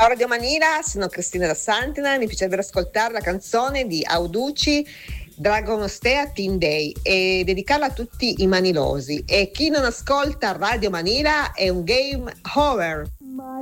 Ciao Radio Manila, sono Cristina da Santina, mi piacerebbe ascoltare la canzone di Auducci, Dragonostea Teen Day, e dedicarla a tutti i manilosi. E chi non ascolta Radio Manila è un game over.